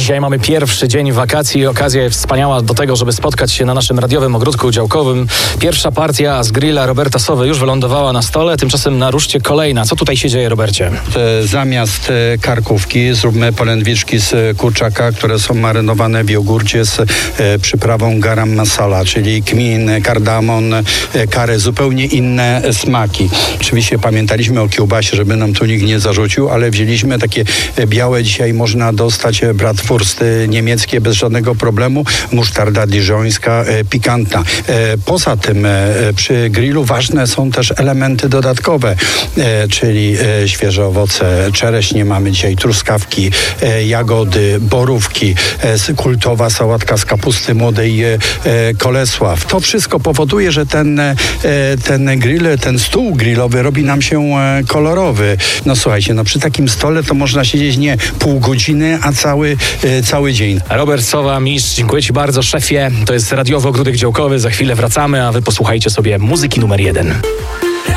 Dzisiaj mamy pierwszy dzień wakacji, okazja wspaniała do tego, żeby spotkać się na naszym radiowym ogródku działkowym. Pierwsza partia z grilla Roberta Sowy już wylądowała na stole, tymczasem na ruszcie kolejna. Co tutaj się dzieje, Robercie? Zamiast karkówki zróbmy polędwiczki z kurczaka, które są marynowane w jogurcie z przyprawą garam masala, czyli kmin, kardamon, curry, zupełnie inne smaki. Oczywiście pamiętaliśmy o kiełbasie, żeby nam tu nikt nie zarzucił, ale wzięliśmy takie białe, dzisiaj można dostać bratwursty niemieckie bez żadnego problemu, musztarda diżońska, pikantna. Poza tym przy grillu ważne są też elementy dodatkowe, czyli świeże owoce, czereśnie mamy dzisiaj, truskawki, jagody, borówki, kultowa sałatka z kapusty młodej Kolesław. To wszystko powoduje, że ten grill, ten stół grillowy robi nam się kolorowy. No słuchajcie, przy takim stole to można siedzieć nie pół godziny, a cały dzień. Robert Sowa, mistrz, dziękuję Ci bardzo, szefie. To jest radiowy ogródek działkowy, za chwilę wracamy, a Wy posłuchajcie sobie muzyki numer 1.